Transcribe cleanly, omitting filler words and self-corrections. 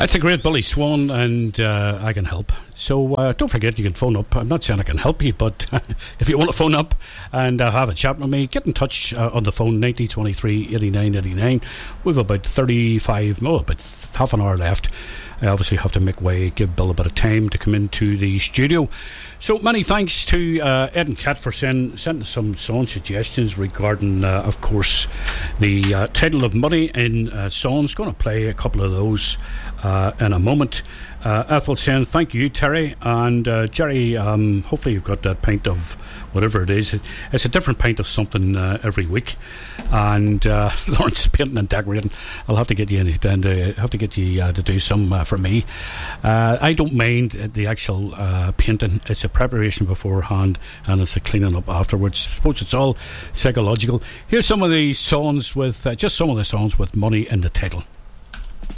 That's a great Billy Swan, and I can help. So don't forget, you can phone up. I'm not saying I can help you, but if you want to phone up and have a chat with me, get in touch on the phone, 9023 89 89. We've about about half an hour left. I obviously have to make way, give Bill a bit of time to come into the studio. So many thanks to Ed and Kat for sending some song suggestions regarding, of course, the title of Money in Songs. Going to play a couple of those in a moment. Ethel saying thank you, Terry, and Jerry, hopefully you've got that pint of whatever it is. It's a different pint of something every week. And Lawrence painting and decorating, I'll have to get you in it, and have to get you to do some for me. I don't mind the actual painting. It's a preparation beforehand, and it's a cleaning up afterwards. I suppose it's all psychological. Here's some of these songs with just some of the songs with money in the title.